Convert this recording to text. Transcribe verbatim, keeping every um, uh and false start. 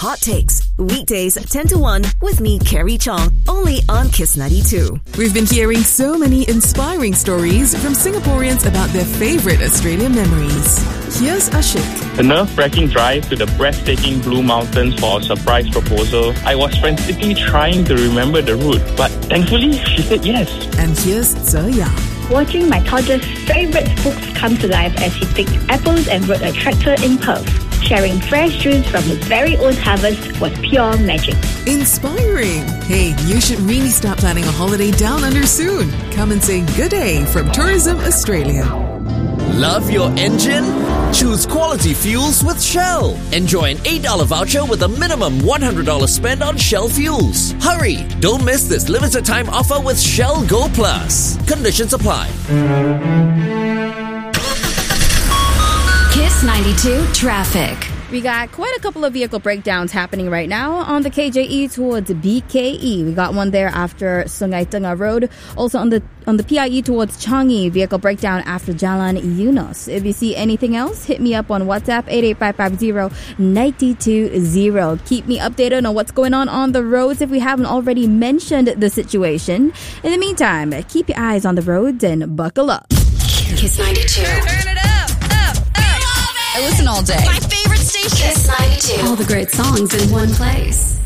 Hot Takes, weekdays ten to one with me, Carrie Chong, only on Kiss ninety-two. We've been hearing so many inspiring stories from Singaporeans about their favourite Australian memories. Here's Ashik. The nerve-wracking drive to the breathtaking Blue Mountains for a surprise proposal. I was frantically trying to remember the route, but thankfully she said yes. And here's Tze Yang. Watching my toddler's favourite books come to life as he picked apples and rode a tractor in Perth. Sharing fresh juice from his very own harvest was pure magic. Inspiring. Hey, you should really start planning a holiday down under soon. Come and say good day from Tourism Australia. Love your engine? Choose quality fuels with Shell. Enjoy an eight dollars voucher with a minimum one hundred dollars spend on Shell fuels. Hurry! Don't miss this limited time offer with Shell Go Plus. Conditions apply. Kiss ninety-two Traffic. We got quite a couple of vehicle breakdowns happening right now on the K J E towards B K E. We got one there after Sungai Tengah Road. Also on the on the P I E towards Changi, vehicle breakdown after Jalan Eunos. If you see anything else, hit me up on WhatsApp eight eight five five zero nine two zero. Keep me updated on what's going on on the roads if we haven't already mentioned the situation. In the meantime, keep your eyes on the roads and buckle up. Kiss ninety-two. Turn it up, up, up. I listen all day. My favorite station. Kiss ninety-two. All the great songs in one place.